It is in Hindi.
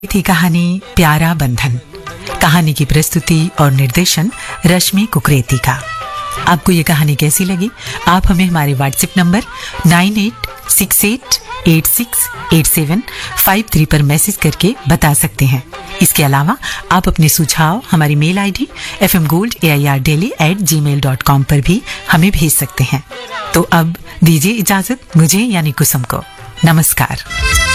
थी कहानी प्यारा बंधन। कहानी की प्रस्तुति और निर्देशन रश्मि कुकरेती का। आपको ये कहानी कैसी लगी? आप हमें हमारे व्हाट्सएप नंबर 9868868753 पर मैसेज करके बता सकते हैं। इसके अलावा आप अपने सुझाव हमारी मेल आईडी fmgoldAIRdaily@gmail.com पर भी हमें भेज सकते हैं। तो अब दीजिए इजाजत मुझे यानी कुसुम को। नमस्कार।